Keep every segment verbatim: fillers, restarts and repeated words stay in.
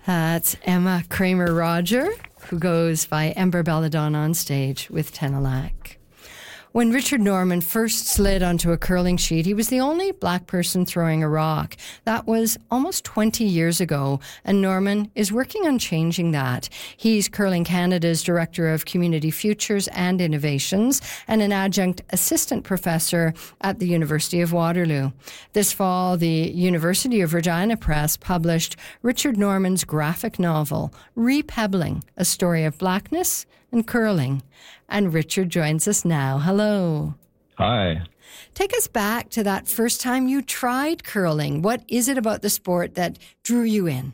That's Emma Kramer-Roger, who goes by Ember Belladonna on stage with Tenelac. When Richard Norman first slid onto a curling sheet, he was the only black person throwing a rock. That was almost twenty years ago, and Norman is working on changing that. He's Curling Canada's Director of Community Futures and Innovations and an adjunct assistant professor at the University of Waterloo. This fall, the University of Regina Press published Richard Norman's graphic novel, Repebbling, a story of blackness and curling. And Richard joins us now. Hello. Hi. Take us back to that first time you tried curling. What is it about the sport that drew you in?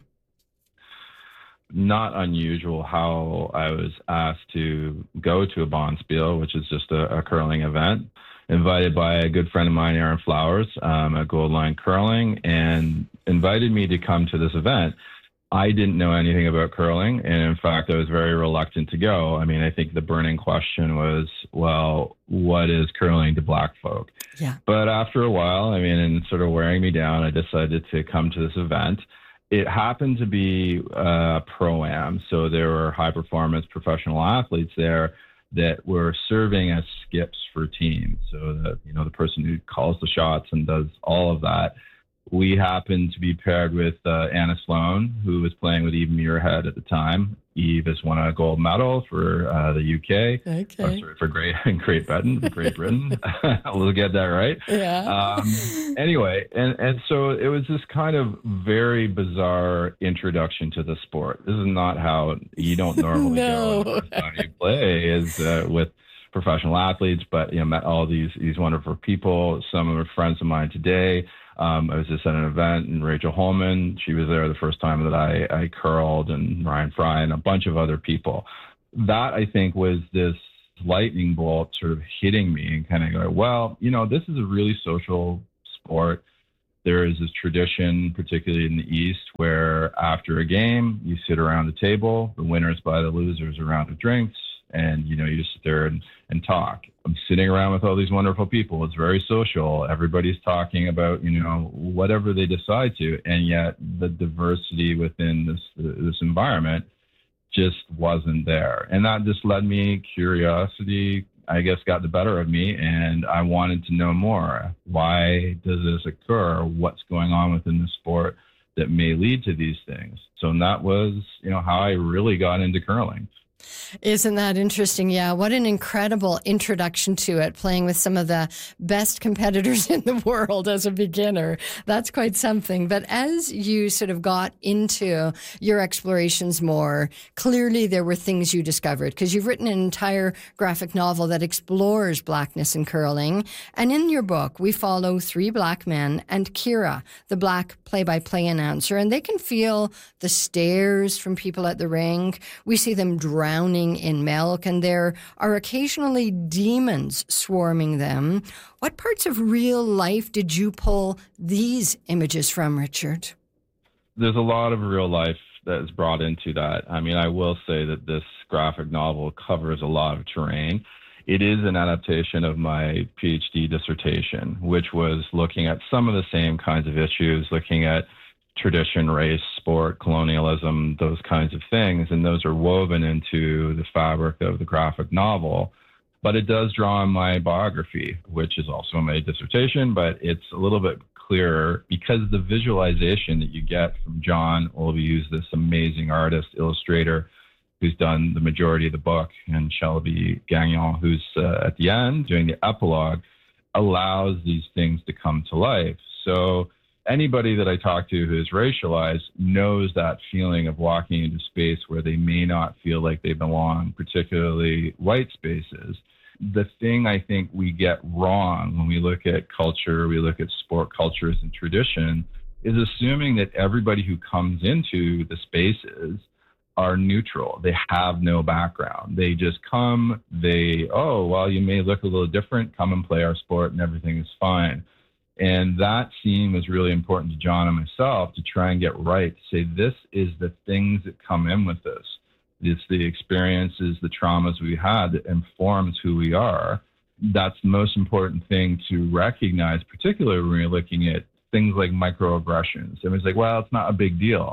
Not unusual how I was asked to go to a Bonspiel, which is just a, a curling event, invited by a good friend of mine, Aaron Flowers, um, at Gold Line Curling, and invited me to come to this event. I didn't know anything about curling, and in fact, I was very reluctant to go. I mean, I think the burning question was, well, what is curling to black folk? Yeah. But after a while, I mean, and sort of wearing me down, I decided to come to this event. It happened to be uh, Pro-Am, so there were high-performance professional athletes there that were serving as skips for teams. So, that, you know, the person who calls the shots and does all of that. We happened to be paired with uh, Anna Sloan, who was playing with Eve Muirhead at the time. Eve has won a gold medal for uh, the U K. Okay. Oh, sorry, for Great Great Britain. Great Britain. We'll get that right. Yeah. Um, anyway, and, and so it was this kind of very bizarre introduction to the sport. This is not how you don't normally no. go. How you play is uh, with professional athletes, but you know, met all these these wonderful people. Some of them are friends of mine today. Um, I was just at an event, and Rachel Holman, she was there the first time that I, I curled, and Ryan Fry and a bunch of other people. That, I think, was this lightning bolt sort of hitting me and kind of going, well, you know, this is a really social sport. There is this tradition, particularly in the East, where after a game, you sit around the table, the winners buy the losers a round of drinks, and, you know, you just sit there and, and talk. I'm sitting around with all these wonderful people. It's very social. Everybody's talking about, you know, whatever they decide to. And yet the diversity within this this environment just wasn't there. And that just led me, curiosity, I guess, got the better of me. And I wanted to know more. Why does this occur? What's going on within the sport that may lead to these things? So that was, you know, how I really got into curling. Isn't that interesting? Yeah, what an incredible introduction to it, playing with some of the best competitors in the world as a beginner. That's quite something. But as you sort of got into your explorations more, clearly there were things you discovered, because you've written an entire graphic novel that explores blackness in curling. And in your book, we follow three black men and Kira, the black play-by-play announcer, and they can feel the stares from people at the rink. We see them drowning in milk, and there are occasionally demons swarming them. What parts of real life did you pull these images from, Richard? There's a lot of real life that is brought into that. I mean, I will say that this graphic novel covers a lot of terrain. It is an adaptation of my PhD dissertation, which was looking at some of the same kinds of issues, looking at tradition, race, sport, colonialism, those kinds of things. And those are woven into the fabric of the graphic novel. But it does draw on my biography, which is also my dissertation, but it's a little bit clearer because the visualization that you get from John Olby, who's this amazing artist, illustrator, who's done the majority of the book, and Shelby Gagnon, who's uh, at the end doing the epilogue, allows these things to come to life. So anybody that I talk to who is racialized knows that feeling of walking into space where they may not feel like they belong, particularly white spaces. The thing I think we get wrong when we look at culture, we look at sport cultures and tradition, is assuming that everybody who comes into the spaces are neutral. They have no background. They just come, they, oh, well, you may look a little different, come and play our sport and everything is fine. And that scene was really important to John and myself to try and get right, to say this is the things that come in with this. It's the experiences, the traumas we had that informs who we are. That's the most important thing to recognize, particularly when you're looking at things like microaggressions. It was like, well, it's not a big deal.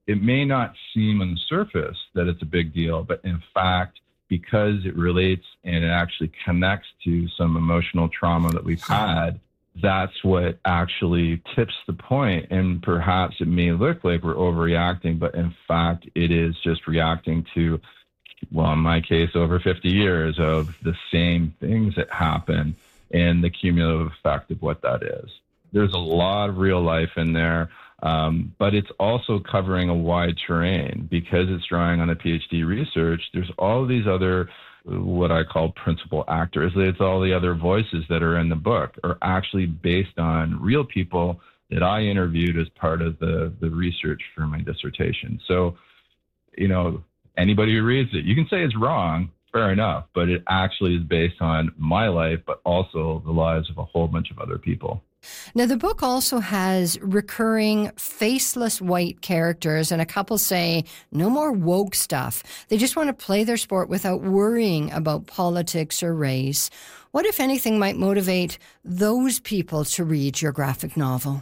it may not seem on the surface that it's a big deal, but in fact, because it relates and it actually connects to some emotional trauma that we've had, that's what actually tips the point. And perhaps it may look like we're overreacting, but in fact, it is just reacting to, well, in my case, over fifty years of the same things that happen and the cumulative effect of what that is. There's a lot of real life in there. Um, but it's also covering a wide terrain because it's drawing on the PhD research. There's all these other, what I call principal actors. It's all the other voices that are in the book are actually based on real people that I interviewed as part of the, the research for my dissertation. So, you know, anybody who reads it, you can say it's wrong, fair enough, but it actually is based on my life, but also the lives of a whole bunch of other people. Now, the book also has recurring faceless white characters, and a couple say no more woke stuff. They just want to play their sport without worrying about politics or race. What, if anything, might motivate those people to read your graphic novel?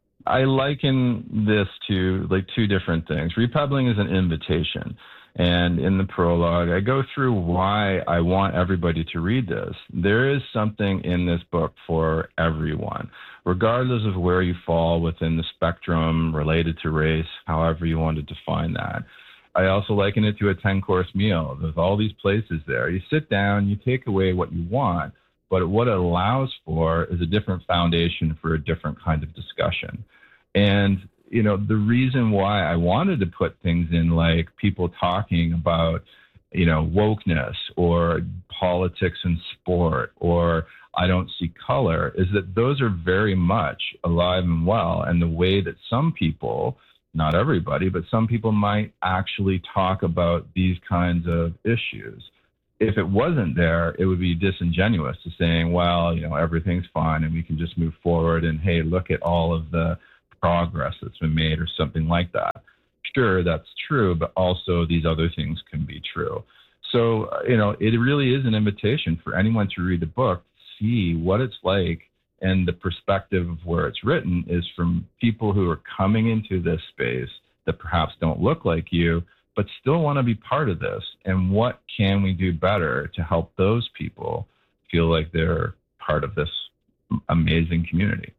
I liken this to like two different things. Republing is an invitation. And in the prologue, I go through why I want everybody to read this. There is something in this book for everyone, regardless of where you fall within the spectrum related to race, however you want to define that. I also liken it to a ten-course meal. There's all these places there. You sit down, you take away what you want, but what it allows for is a different foundation for a different kind of discussion. And you know, the reason why I wanted to put things in like people talking about, you know, wokeness or politics and sport or I don't see color is that those are very much alive and well. And the way that some people, not everybody, but some people might actually talk about these kinds of issues. If it wasn't there, it would be disingenuous to saying, well, you know, everything's fine and we can just move forward and, hey, look at all of the progress that's been made or something like that. Sure, that's true, but also these other things can be true. So, uh, you know, it really is an invitation for anyone to read the book, see what it's like, and the perspective of where it's written is from people who are coming into this space that perhaps don't look like you, but still want to be part of this. And what can we do better to help those people feel like they're part of this amazing community?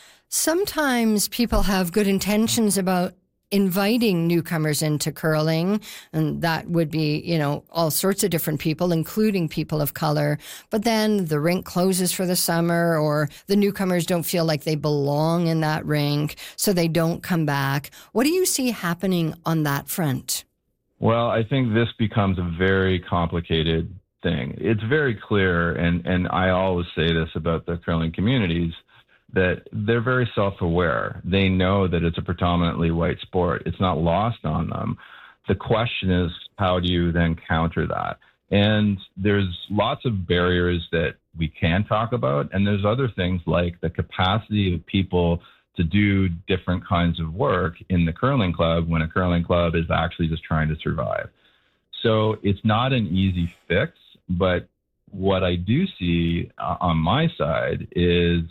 Sometimes people have good intentions about inviting newcomers into curling, and that would be, you know, all sorts of different people, including people of color. But then the rink closes for the summer, or the newcomers don't feel like they belong in that rink, so they don't come back. What do you see happening on that front? Well, I think this becomes a very complicated thing. It's very clear, and, and I always say this about the curling communities, that they're very self-aware. They know that it's a predominantly white sport. It's not lost on them. The question is, how do you then counter that? And there's lots of barriers that we can talk about, and there's other things like the capacity of people to do different kinds of work in the curling club when a curling club is actually just trying to survive. So it's not an easy fix, but what I do see uh, on my side is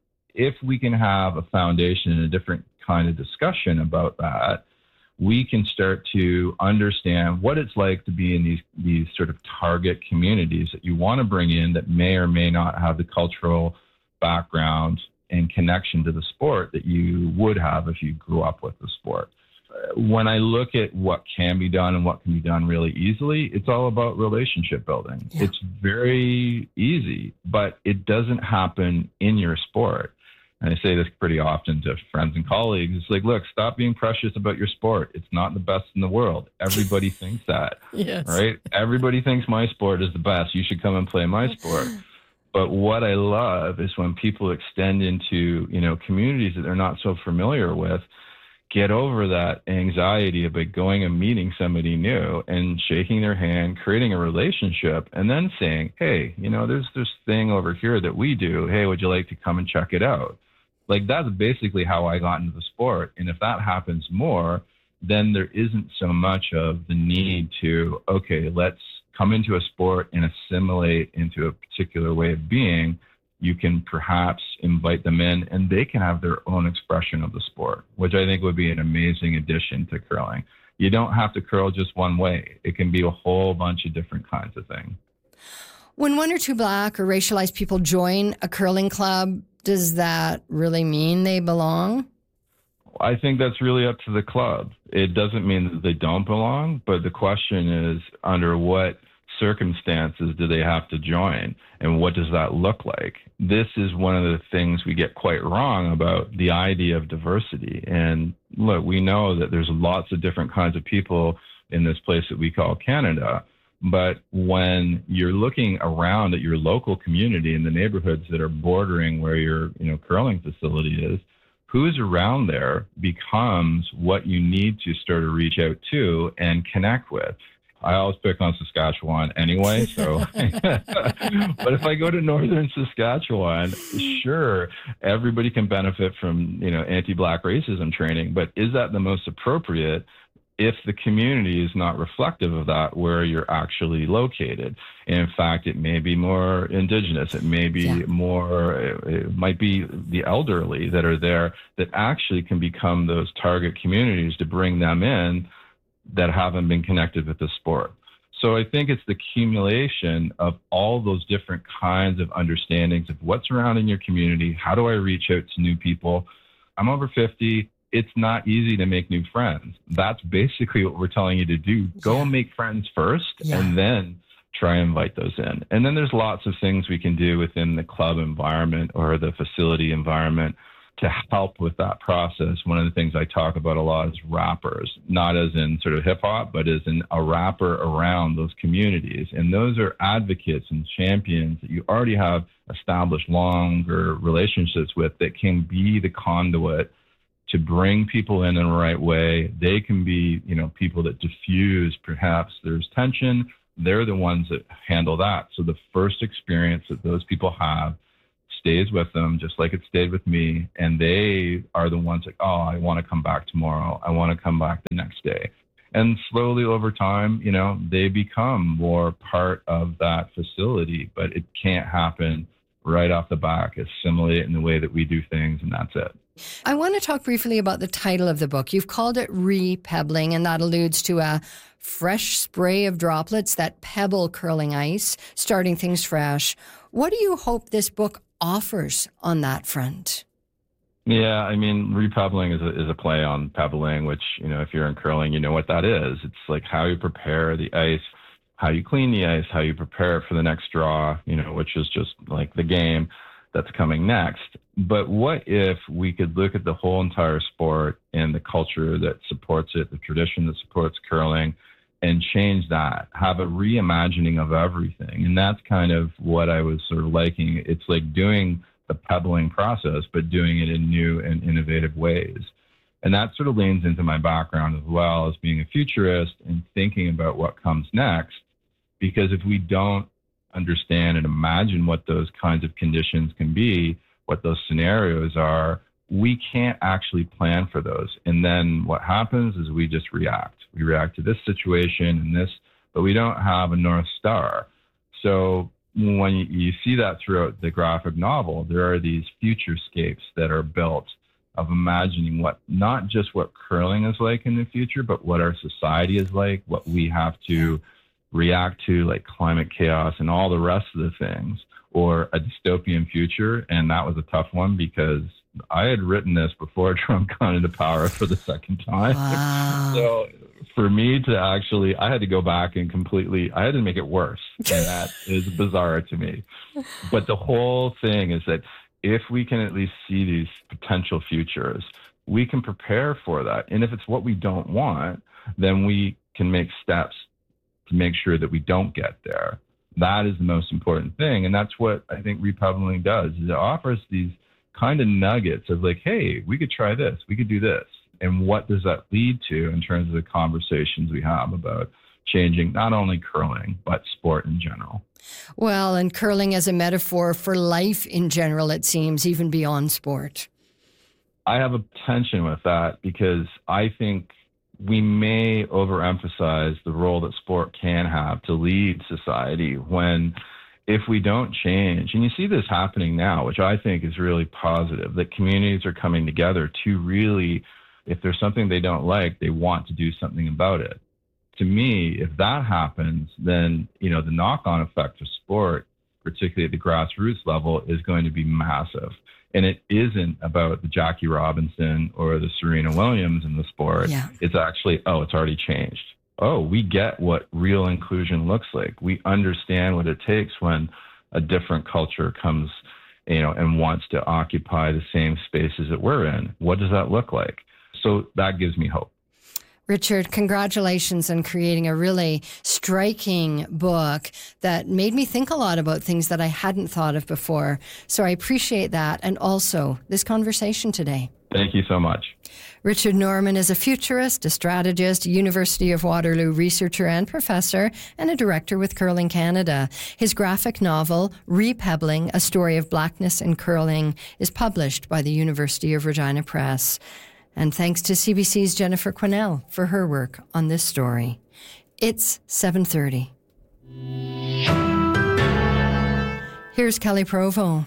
if we can have a foundation and a different kind of discussion about that, we can start to understand what it's like to be in these, these sort of target communities that you want to bring in that may or may not have the cultural background and connection to the sport that you would have if you grew up with the sport. When I look at what can be done and what can be done really easily, it's all about relationship building. Yeah. It's very easy, but it doesn't happen in your sport. And I say this pretty often to friends and colleagues. It's like, look, stop being precious about your sport. It's not the best in the world. Everybody thinks that, yes. Right? Everybody thinks my sport is the best. You should come and play my sport. But what I love is when people extend into, you know, communities that they're not so familiar with, get over that anxiety about going and meeting somebody new and shaking their hand, creating a relationship, and then saying, hey, you know, there's this thing over here that we do. Hey, would you like to come and check it out? Like, that's basically how I got into the sport. And if that happens more, then there isn't so much of the need to, okay, let's come into a sport and assimilate into a particular way of being. you can perhaps invite them in and they can have their own expression of the sport, which I think would be an amazing addition to curling. You don't have to curl just one way. It can be a whole bunch of different kinds of things. When one or two Black or racialized people join a curling club, does that really mean they belong? I think that's really up to the club. It doesn't mean that they don't belong, but the question is, under what circumstances do they have to join, and what does that look like? This is one of the things we get quite wrong about the idea of diversity. And look, we know that there's lots of different kinds of people in this place that we call Canada. But when you're looking around at your local community in the neighborhoods that are bordering where your, you know, curling facility is, who's around there becomes what you need to start to reach out to and connect with. I always pick on Saskatchewan anyway, so. But if I go to northern Saskatchewan, sure, everybody can benefit from, you know, anti-Black racism training, but is that the most appropriate if the community is not reflective of that where you're actually located? In fact, it may be more Indigenous. It may be yeah. more, it might be the elderly that are there that actually can become those target communities to bring them in that haven't been connected with the sport. So I think it's the accumulation of all those different kinds of understandings of what's around in your community. How do I reach out to new people? I'm over fifty. It's not easy to make new friends. That's basically what we're telling you to do. Go yeah. and make friends first yeah. and then try and invite those in. And then there's lots of things we can do within the club environment or the facility environment to help with that process. One of the things I talk about a lot is wrappers, not as in sort of hip hop, but as in a wrapper around those communities. And those are advocates and champions that you already have established longer relationships with that can be the conduit to bring people in in the right way. They can be, you know, people that diffuse, perhaps there's tension. They're the ones that handle that. So the first experience that those people have stays with them, just like it stayed with me. And they are the ones like, oh, I want to come back tomorrow. I want to come back the next day. And slowly over time, you know, they become more part of that facility, but it can't happen right off the bat. Assimilate in the way that we do things, and that's it. I want to talk briefly about the title of the book. You've called it Repebbling, and that alludes to a fresh spray of droplets that pebble curling ice, starting things fresh. What do you hope this book offers on that front? Yeah, I mean, repebbling is a, is a play on pebbling, which, you know, if you're in curling, you know what that is. It's like how you prepare the ice, how you clean the ice, how you prepare it for the next draw, you know, which is just like the game that's coming next. But what if we could look at the whole entire sport and the culture that supports it, the tradition that supports curling, and change that, have a reimagining of everything. And that's kind of what I was sort of liking. It's like doing the pebbling process, but doing it in new and innovative ways. And that sort of leans into my background as well as being a futurist and thinking about what comes next. Because if we don't understand and imagine what those kinds of conditions can be, what those scenarios are, we can't actually plan for those. And then what happens is we just react. We react to this situation and this, but we don't have a North Star. So when you see that throughout the graphic novel, there are these futurescapes that are built of imagining what, not just what curling is like in the future, but what our society is like, what we have to react to, like climate chaos and all the rest of the things, or a dystopian future. And that was a tough one because I had written this before Trump got into power for the second time. Wow. So for me to actually, I had to go back and completely, I had to make it worse. And that is bizarre to me. But the whole thing is that if we can at least see these potential futures, we can prepare for that. And if it's what we don't want, then we can make steps to make sure that we don't get there. That is the most important thing. And that's what I think repebbling does, is it offers these kind of nuggets of like, hey, we could try this, we could do this. And what does that lead to in terms of the conversations we have about changing not only curling, but sport in general? Well, and curling as a metaphor for life in general, it seems, even beyond sport. I have a tension with that because I think we may overemphasize the role that sport can have to lead society when if we don't change, and you see this happening now, which I think is really positive, that communities are coming together to really, if there's something they don't like, they want to do something about it. To me, if that happens, then, you know, the knock-on effect of sport, particularly at the grassroots level, is going to be massive. And it isn't about the Jackie Robinson or the Serena Williams in the sport. Yeah. It's actually, oh, it's already changed. Oh, we get what real inclusion looks like. We understand what it takes when a different culture comes, you know, and wants to occupy the same spaces that we're in. What does that look like? So that gives me hope. Richard, congratulations on creating a really striking book that made me think a lot about things that I hadn't thought of before. So I appreciate that, and also this conversation today. Thank you so much. Richard Norman is a futurist, a strategist, University of Waterloo researcher and professor, and a director with Curling Canada. His graphic novel, Repebbling, A Story of Blackness and Curling, is published by the University of Regina Press. And thanks to C B C's Jennifer Quinnell for her work on this story. It's seven thirty. Here's Kelly Provo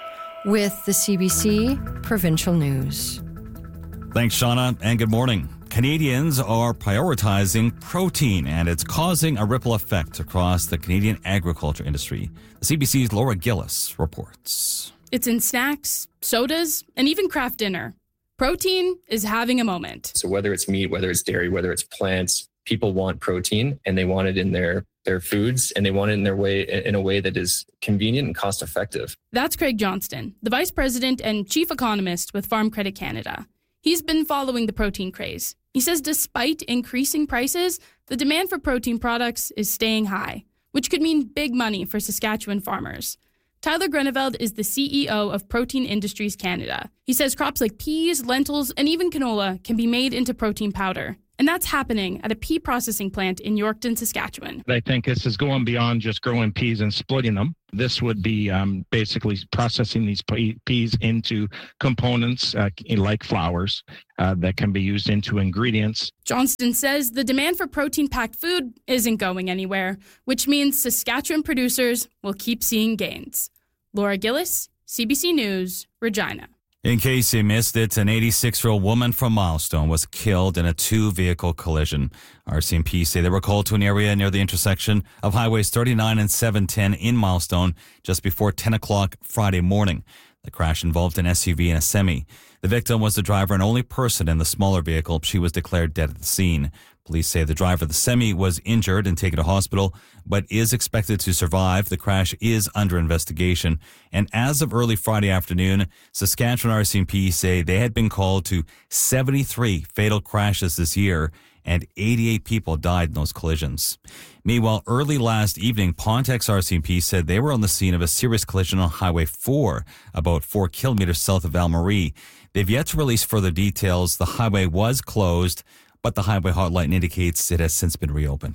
with the C B C Provincial News. Thanks, Shauna, and good morning. Canadians are prioritizing protein, and it's causing a ripple effect across the Canadian agriculture industry. The C B C's Laura Gillis reports. It's in snacks, sodas, and even craft dinner. Protein is having a moment. So whether it's meat, whether it's dairy, whether it's plants, people want protein, and they want it in their, their foods, and they want it in their way in a way that is convenient and cost effective. That's Craig Johnston, the Vice President and Chief Economist with Farm Credit Canada. He's been following the protein craze. He says despite increasing prices, the demand for protein products is staying high, which could mean big money for Saskatchewan farmers. Tyler Greneveld is the C E O of Protein Industries Canada. He says crops like peas, lentils, and even canola can be made into protein powder. And that's happening at a pea processing plant in Yorkton, Saskatchewan. I think this is going beyond just growing peas and splitting them. This would be um, basically processing these peas into components uh, like flours uh, that can be used into ingredients. Johnston says the demand for protein-packed food isn't going anywhere, which means Saskatchewan producers will keep seeing gains. Laura Gillis, C B C News, Regina. In case you missed it, an eighty-six-year-old woman from Milestone was killed in a two-vehicle collision. R C M P say they were called to an area near the intersection of Highways thirty-nine and seven ten in Milestone just before ten o'clock Friday morning. The crash involved an S U V and a semi. The victim was the driver and only person in the smaller vehicle. She was declared dead at the scene. Police say the driver of the semi was injured and taken to hospital, but is expected to survive. The crash is under investigation. And as of early Friday afternoon, Saskatchewan R C M P say they had been called to seventy-three fatal crashes this year, and eighty-eight people died in those collisions. Meanwhile, early last evening, Pontex R C M P said they were on the scene of a serious collision on Highway four, about four kilometers south of Val-Marie. They've yet to release further details. The highway was closed, but the highway hotline indicates it has since been reopened.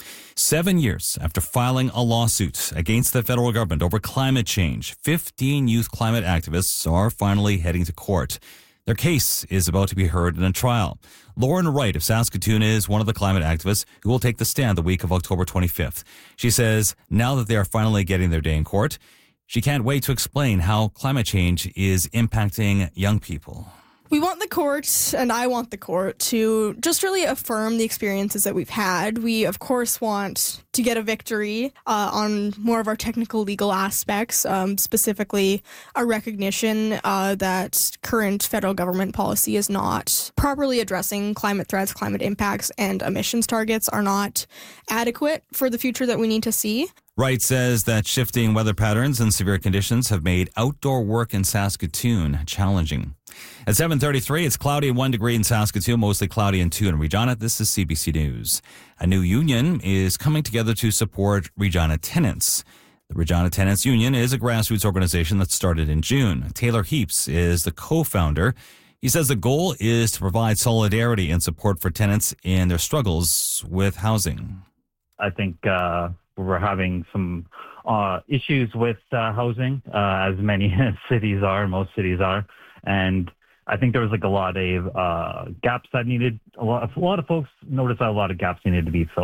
Seven years after filing a lawsuit against the federal government over climate change, fifteen youth climate activists are finally heading to court. Their case is about to be heard in a trial. Lauren Wright of Saskatoon is one of the climate activists who will take the stand the week of October twenty-fifth. She says now that they are finally getting their day in court, she can't wait to explain how climate change is impacting young people. We want the court, and I want the court, to just really affirm the experiences that we've had. We, of course, want to get a victory uh, on more of our technical legal aspects, um, specifically a recognition uh, that current federal government policy is not properly addressing climate threats, climate impacts, and emissions targets are not adequate for the future that we need to see. Wright says that shifting weather patterns and severe conditions have made outdoor work in Saskatoon challenging. At seven thirty-three, it's cloudy and one degree in Saskatoon, mostly cloudy and two in Regina. This is C B C News. A new union is coming together to support Regina tenants. The Regina Tenants Union is a grassroots organization that started in June. Taylor Heaps is the co-founder. He says the goal is to provide solidarity and support for tenants in their struggles with housing. I think uh, we're having some uh, issues with uh, housing, uh, as many cities are, most cities are. And I think there was like a lot of uh, gaps that needed, a lot, a lot of folks noticed that a lot of gaps needed to be filled.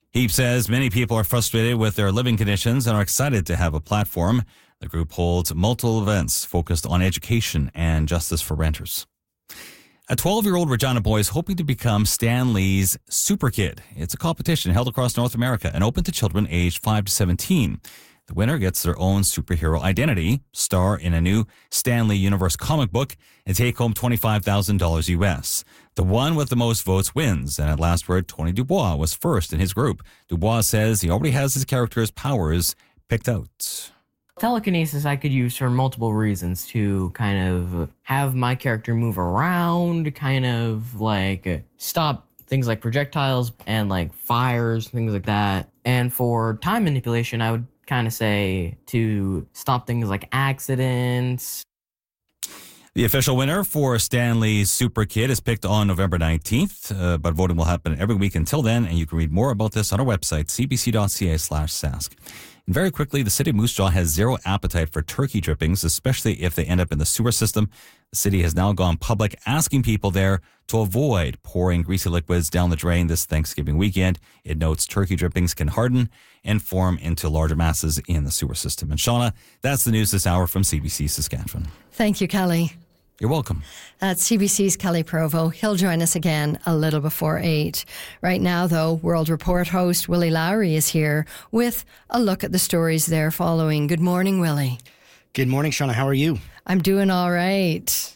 Heap says many people are frustrated with their living conditions and are excited to have a platform. The group holds multiple events focused on education and justice for renters. A twelve-year-old Regina boy is hoping to become Stan Lee's Super Kid. It's a competition held across North America and open to children aged five to seventeen. The winner gets their own superhero identity, star in a new Stan Lee Universe comic book, and take home twenty-five thousand dollars U S. The one with the most votes wins, and at last word, Tony Dubois was first in his group. Dubois says he already has his character's powers picked out. Telekinesis I could use for multiple reasons, to kind of have my character move around, kind of like stop things like projectiles and like fires, things like that. And for time manipulation, I would kind of say to stop things like accidents. The official winner for Stan Lee's Super Kid is picked on November nineteenth, uh, but voting will happen every week until then, and you can read more about this on our website, cbc.ca slash sask. And very quickly, the city of Moose Jaw has zero appetite for turkey drippings, especially if they end up in the sewer system. The city has now gone public asking people there to avoid pouring greasy liquids down the drain this Thanksgiving weekend. It notes turkey drippings can harden and form into larger masses in the sewer system. And Shauna, that's the news this hour from C B C Saskatchewan. Thank you, Kelly. You're welcome. That's C B C's Kelly Provo. He'll join us again a little before eight. Right now, though, World Report host Willie Lowry is here with a look at the stories they're following. Good morning, Willie. Good morning, Shauna. How are you? I'm doing all right.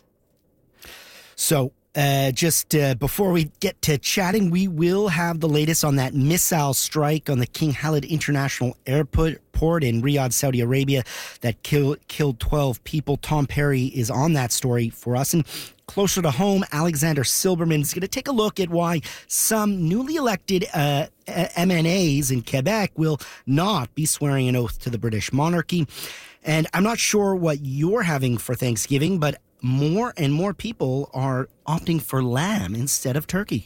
So, uh, just uh, before we get to chatting, we will have the latest on that missile strike on the King Khalid International Airport in Riyadh, Saudi Arabia, that kill, killed twelve people. Tom Perry is on that story for us. And closer to home, Alexander Silberman is going to take a look at why some newly elected uh, M N As in Quebec will not be swearing an oath to the British monarchy. And I'm not sure what you're having for Thanksgiving, but more and more people are opting for lamb instead of turkey.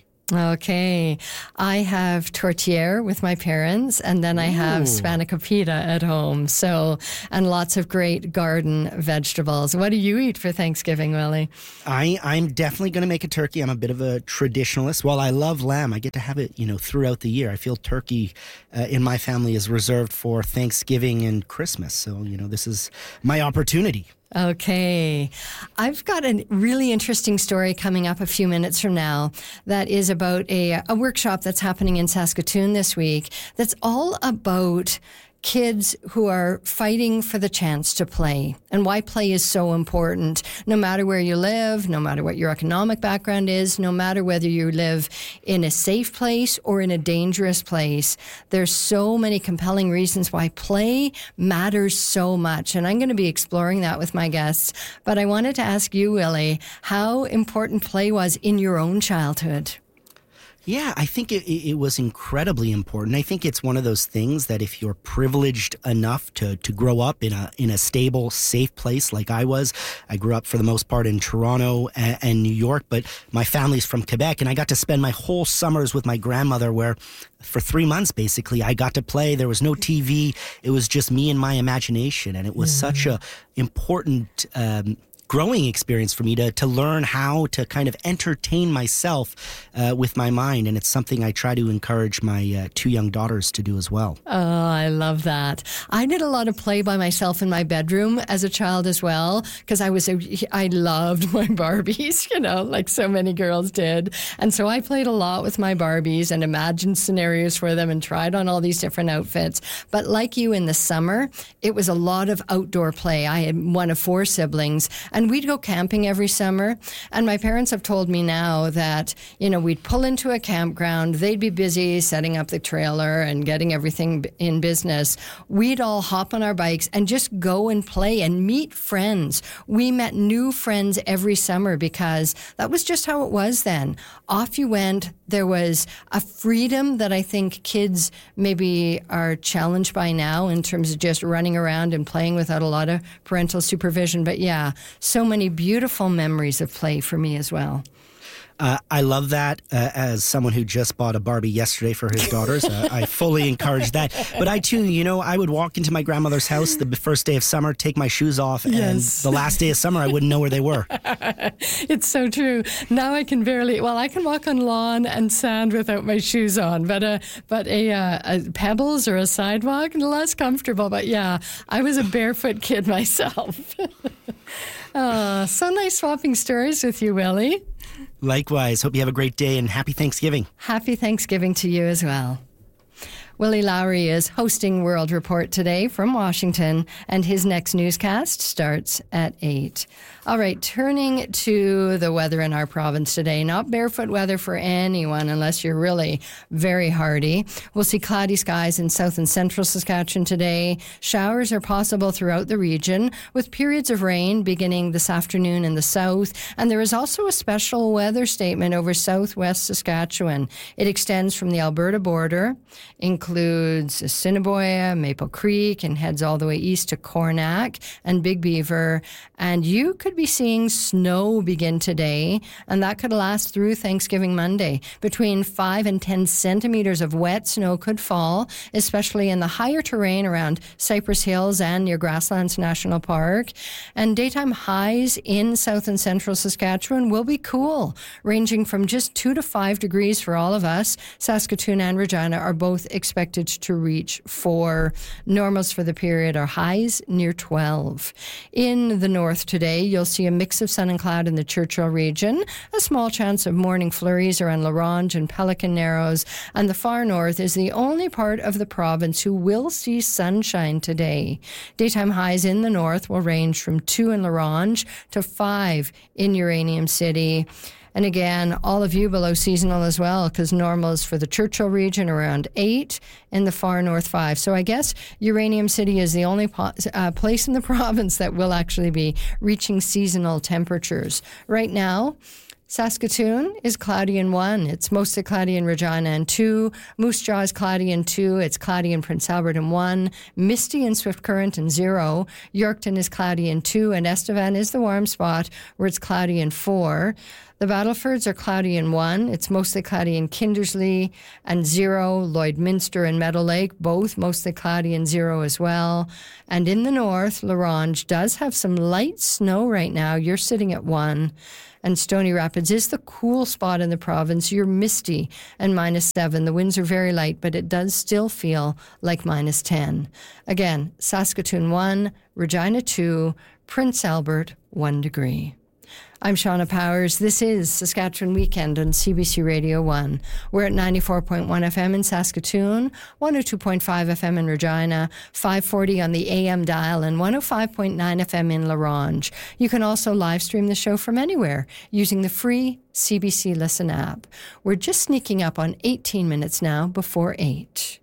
Okay. I have tortilla with my parents, and then I have Ooh. spanakopita at home. So, and lots of great garden vegetables. What do you eat for Thanksgiving, Willie? I, I'm definitely going to make a turkey. I'm a bit of a traditionalist. While I love lamb, I get to have it, you know, throughout the year. I feel turkey uh, in my family is reserved for Thanksgiving and Christmas. So, you know, this is my opportunity. Okay. I've got a really interesting story coming up a few minutes from now that is about a, a workshop that's happening in Saskatoon this week that's all about kids who are fighting for the chance to play and why play is so important. No matter where you live, no matter what your economic background is, no matter whether you live in a safe place or in a dangerous place, there's so many compelling reasons why play matters so much. And I'm going to be exploring that with my guests. But I wanted to ask you, Willie, how important play was in your own childhood. Yeah, I think it, it was incredibly important. I think it's one of those things that if you're privileged enough to, to grow up in a in a stable, safe place like I was, I grew up for the most part in Toronto and, and New York, but my family's from Quebec, and I got to spend my whole summers with my grandmother where for three months, basically, I got to play. There was no T V. It was just me and my imagination, and it was mm-hmm. such a important um growing experience for me to to learn how to kind of entertain myself uh, with my mind. And it's something I try to encourage my uh, two young daughters to do as well. Oh, I love that. I did a lot of play by myself in my bedroom as a child as well, because I was, a, I loved my Barbies, you know, like so many girls did. And so I played a lot with my Barbies and imagined scenarios for them and tried on all these different outfits. But like you in the summer, it was a lot of outdoor play. I had one of four siblings, and we'd go camping every summer. And my parents have told me now that, you know, we'd pull into a campground. They'd be busy setting up the trailer and getting everything in business. We'd all hop on our bikes and just go and play and meet friends. We met new friends every summer because that was just how it was then. Off you went. There was a freedom that I think kids maybe are challenged by now in terms of just running around and playing without a lot of parental supervision. But yeah, so many beautiful memories of play for me as well. Uh, I love that. Uh, as someone who just bought a Barbie yesterday for his daughters, uh, I fully encourage that. But I too, you know, I would walk into my grandmother's house the first day of summer, take my shoes off, and Yes. the last day of summer, I wouldn't know where they were. It's so true. Now I can barely, well, I can walk on lawn and sand without my shoes on, but a, but a, uh, a pebbles or a sidewalk, less comfortable. But yeah, I was a barefoot kid myself. uh, so nice swapping stories with you, Willie. Likewise. Hope you have a great day and happy Thanksgiving. Happy Thanksgiving to you as well. Willie Lowry is hosting World Report today from Washington, and his next newscast starts at eight. All right, turning to the weather in our province today. Not barefoot weather for anyone unless you're really very hardy. We'll see cloudy skies in south and central Saskatchewan today. Showers are possible throughout the region, with periods of rain beginning this afternoon in the south. And there is also a special weather statement over southwest Saskatchewan. It extends from the Alberta border, includes Assiniboia, Maple Creek, and heads all the way east to Cornack and Big Beaver. And you could be seeing snow begin today, and that could last through Thanksgiving Monday. Between five and ten centimeters of wet snow could fall, especially in the higher terrain around Cypress Hills and near Grasslands National Park. And daytime highs in south and central Saskatchewan will be cool, ranging from just two to five degrees for all of us. Saskatoon and Regina are both expected to reach four. Normals for the period are highs near twelve. In the north today, you'll see a mix of sun and cloud in the Churchill region, a small chance of morning flurries around La Ronge and Pelican Narrows, and the far north is the only part of the province who will see sunshine today. Daytime highs in the north will range from two in La Ronge to five in Uranium City. And again, all of you below seasonal as well, because normals for the Churchill region around eight, in the far north five. So I guess Uranium City is the only po- uh, place in the province that will actually be reaching seasonal temperatures. Right now, Saskatoon is cloudy in one. It's mostly cloudy in Regina in two. Moose Jaw is cloudy in two. It's cloudy in Prince Albert in one. Misty in Swift Current in zero. Yorkton is cloudy in two. And Estevan is the warm spot where it's cloudy in four. The Battlefords are cloudy in one. It's mostly cloudy in Kindersley and zero. Lloydminster and Meadow Lake, both mostly cloudy and zero as well. And in the north, La Ronge does have some light snow right now. You're sitting at one. And Stony Rapids is the cool spot in the province. You're misty and minus seven. The winds are very light, but it does still feel like minus ten. Again, Saskatoon one, Regina two, Prince Albert one degree. I'm Shauna Powers. This is Saskatchewan Weekend on C B C Radio one. We're at ninety-four point one F M in Saskatoon, one oh two point five F M in Regina, five forty on the A M dial, and one oh five point nine F M in La Ronge. You can also live stream the show from anywhere using the free C B C Listen app. We're just sneaking up on eighteen minutes now before eight.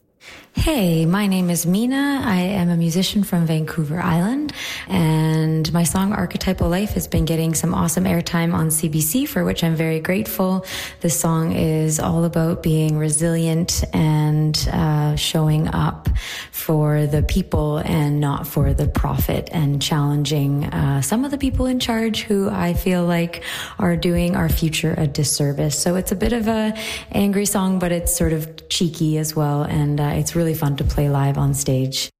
Hey, my name is Mina. I am a musician from Vancouver Island, and my song Archetypal Life has been getting some awesome airtime on C B C, for which I'm very grateful. This song is all about being resilient and uh, showing up for the people and not for the profit, and challenging uh, some of the people in charge who I feel like are doing our future a disservice. So it's a bit of a angry song, but it's sort of cheeky as well, and uh, it's really fun to play live on stage.